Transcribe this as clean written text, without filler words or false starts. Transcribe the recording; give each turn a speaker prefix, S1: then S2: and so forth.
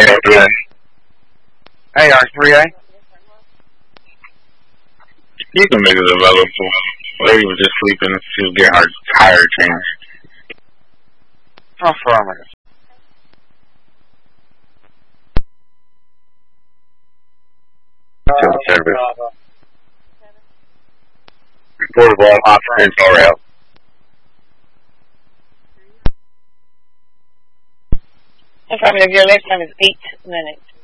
S1: AR3A. AR3A.
S2: You can make it available. Lady was just sleeping. She was getting her tire changed.
S1: Affirmative.
S3: Field service. Portable option or out.
S4: Affirmative, your last time is 8 minutes.